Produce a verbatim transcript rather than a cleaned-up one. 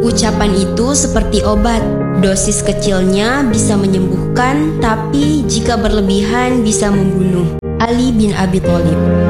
Ucapan itu seperti obat. Dosis kecilnya bisa menyembuhkan, tapi jika berlebihan bisa membunuh. Ali bin Abi Thalib.